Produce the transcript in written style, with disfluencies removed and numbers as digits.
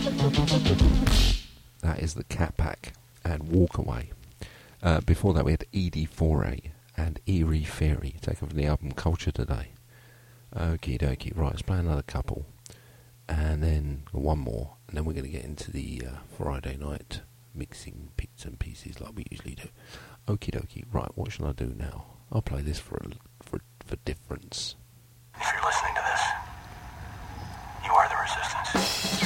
That is the Cat Pack and Walk Away. Before that we had Edie Foray and Eerie Fairy, taken from the album Culture Today. Okie dokie, right, let's play another couple. And then one more, and then we're going to get into the Friday night mixing bits and pieces like we usually do. Okie dokie, right, what shall I do now? I'll play this for difference. If you're listening to this, you are the resistance.